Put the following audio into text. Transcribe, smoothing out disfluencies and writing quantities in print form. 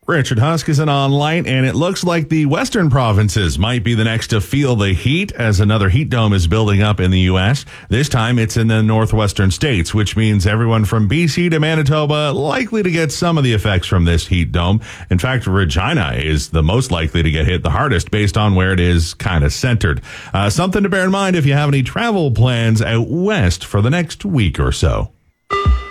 Richard Huskisson on Light, and it looks like the western provinces might be the next to feel the heat as another heat dome is building up in the U.S. This time it's in the northwestern states, which means everyone from BC to Manitoba likely to get some of the effects from this heat dome. In fact, Regina is the most likely to get hit the hardest based on where it is kind of centered. Something to bear in mind if you have any travel plans out west for the next week or so.